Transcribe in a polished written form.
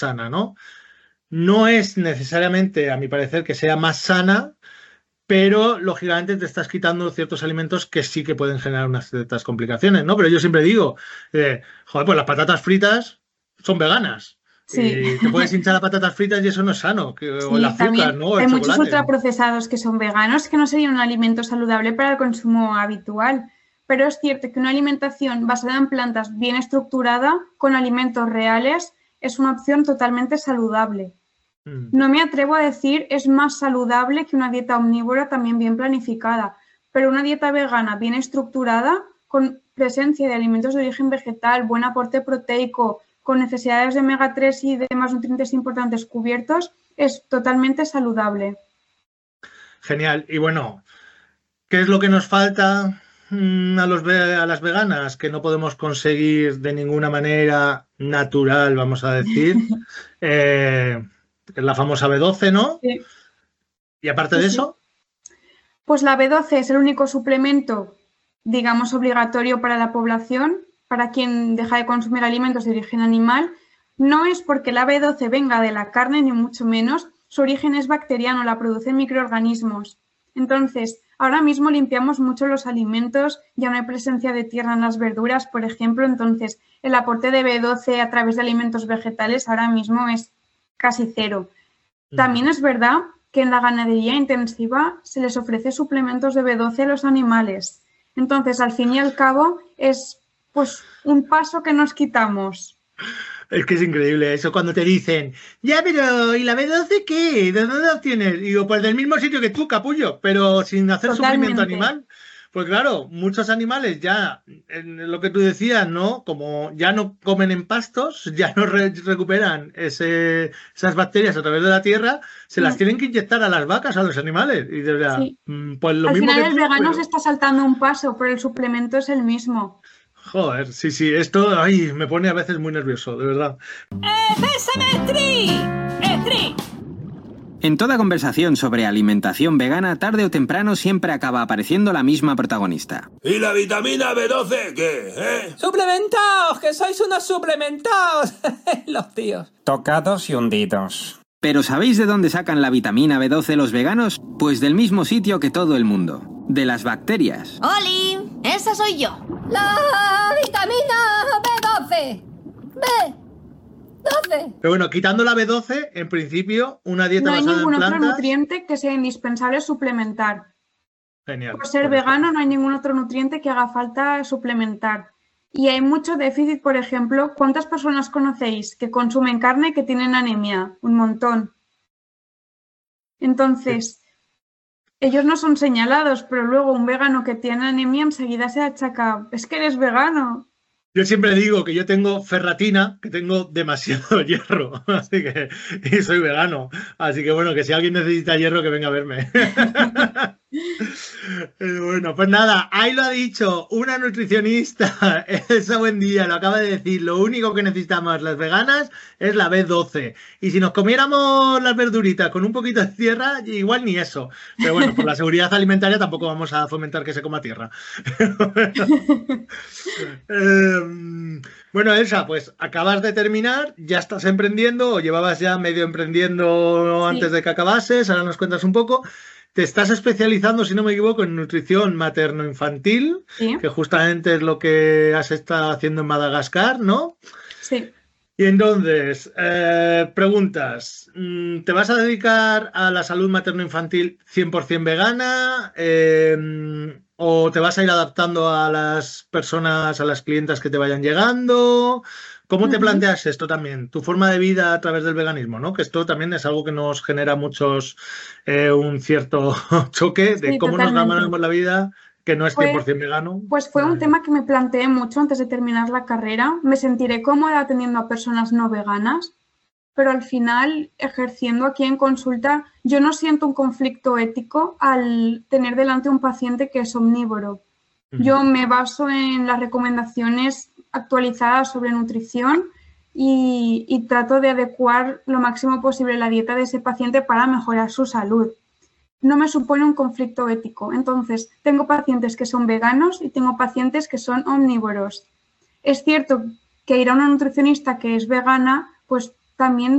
sana, ¿no? No es necesariamente, a mi parecer, que sea más sana, pero lógicamente te estás quitando ciertos alimentos que sí que pueden generar unas ciertas complicaciones, ¿no? Pero yo siempre digo, joder, pues las patatas fritas son veganas. Sí, Y te puedes hinchar a patatas fritas y eso no es sano. O el sí, azúcar, también ¿no? O el hay muchos chocolate. ultraprocesados que son veganos, que no sería un alimento saludable para el consumo habitual. Pero es cierto que una alimentación basada en plantas bien estructurada, con alimentos reales, es una opción totalmente saludable. Mm. No me atrevo a decir es más saludable que una dieta omnívora también bien planificada, pero una dieta vegana bien estructurada, con presencia de alimentos de origen vegetal, buen aporte proteico, con necesidades de omega 3 y demás nutrientes importantes cubiertos, es totalmente saludable. Genial. Y bueno, ¿qué es lo que nos falta a las veganas? Que no podemos conseguir de ninguna manera natural, vamos a decir. Eh, la famosa B12, ¿no? Sí, Y aparte sí, de sí. eso, Pues la B12 es el único suplemento, digamos, obligatorio para la población, para quien deja de consumir alimentos de origen animal. No es porque la B12 venga de la carne, ni mucho menos. Su origen es bacteriano, la producen microorganismos. Entonces, ahora mismo limpiamos mucho los alimentos, ya no hay presencia de tierra en las verduras, por ejemplo. Entonces, el aporte de B12 a través de alimentos vegetales ahora mismo es casi cero. También es verdad que en la ganadería intensiva se les ofrece suplementos de B12 a los animales. Entonces, al fin y al cabo, es pues un paso que nos quitamos. es que es increíble eso cuando te dicen, ya, pero ¿y la B12 qué? ¿De dónde la obtienes? Y digo, pues del mismo sitio que tú, capullo, pero sin hacer sufrimiento Totalmente. animal. Pues claro, muchos animales ya, en lo que tú decías, ¿no? Como ya no comen en pastos, ya no recuperan esas bacterias a través de la tierra, se las Mm, tienen que inyectar a las vacas, a los animales. Y de verdad, sí. pues lo Al mismo final que el tú, vegano se pero está saltando un paso, pero el suplemento es el mismo. joder, sí, sí, esto, ay, me pone a veces muy nervioso, de verdad. ¡Pésame, Stri! ¡Stri! En toda conversación sobre alimentación vegana, tarde o temprano siempre acaba apareciendo la misma protagonista. ¿Y la vitamina B12 qué? ¡Suplementaos! ¡Que sois unos suplementaos! Los tíos. Tocados y hundidos. ¿Pero sabéis de dónde sacan la vitamina B12 los veganos? Pues del mismo sitio que todo el mundo. De las bacterias. ¡Oli! ¡Esa soy yo! La vitamina B12. B12. Pero bueno, quitando la B12, en principio, una dieta No hay basada en ningún otro plantas. nutriente que sea indispensable suplementar. Genial. Por ser Correcto. vegano no hay ningún otro nutriente que haga falta suplementar. Y hay mucho déficit, por ejemplo, ¿cuántas personas conocéis que consumen carne y que tienen anemia? Un montón. Entonces, ellos no son señalados, pero luego un vegano que tiene anemia enseguida se achaca, es que eres vegano. Yo siempre digo que yo tengo ferratina, que tengo demasiado hierro, así que y soy vegano. Así que bueno, que si alguien necesita hierro, que venga a verme. Bueno, pues nada, ahí lo ha dicho una nutricionista, Elsa Buendía, lo acaba de decir, lo único que necesitamos las veganas es la B12. Y si nos comiéramos las verduritas con un poquito de tierra, igual ni eso. Pero bueno, por la seguridad alimentaria tampoco vamos a fomentar que se coma tierra. Bueno, Elsa, pues acabas de terminar, ya estás emprendiendo o llevabas ya medio emprendiendo antes Sí, de que acabases, ahora nos cuentas un poco. Te estás especializando, si no me equivoco, en nutrición materno-infantil, sí, que justamente es lo que has estado haciendo en Madagascar, ¿no? sí. Y entonces, preguntas, ¿te vas a dedicar a la salud materno-infantil 100% vegana? ¿O te vas a ir adaptando a las personas, a las clientas que te vayan llegando? ¿Cómo te Ujú. planteas esto también? Tu forma de vida a través del veganismo, ¿no? Que esto también es algo que nos genera muchos un cierto choque de Sí, cómo nos totalmente. ganamos la vida, que no es Fue 100% vegano. Pues fue un tema que me planteé mucho antes de terminar la carrera. Me sentiré cómoda atendiendo a personas no veganas, pero al final, ejerciendo aquí en consulta, yo no siento un conflicto ético al tener delante un paciente que es omnívoro. Yo me baso en las recomendaciones actualizadas sobre nutrición y trato de adecuar lo máximo posible la dieta de ese paciente para mejorar su salud. No me supone un conflicto ético. Entonces, tengo pacientes que son veganos y tengo pacientes que son omnívoros. Es cierto que ir a una nutricionista que es vegana, pues también